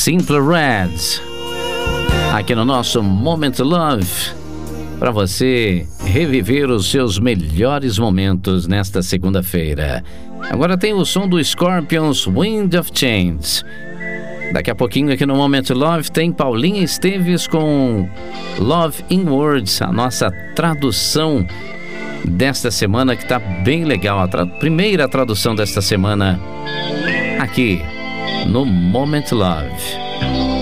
Simply Red, aqui no nosso Moment Love, para você reviver os seus melhores momentos nesta segunda-feira. Agora tem o som do Scorpions, Wind of Change. Daqui a pouquinho aqui no Moment Love tem Paulinha Esteves com Love in Words, a nossa tradução desta semana, que tá bem legal, a primeira tradução desta semana aqui no Moment Love.